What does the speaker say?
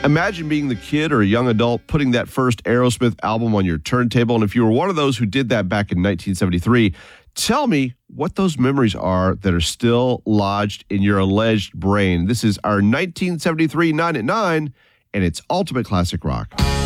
Imagine being the kid or a young adult putting that first Aerosmith album on your turntable. And if you were one of those who did that back in 1973, tell me what those memories are that are still lodged in your alleged brain. This is our 1973 9 at 9, and it's Ultimate Classic Rock.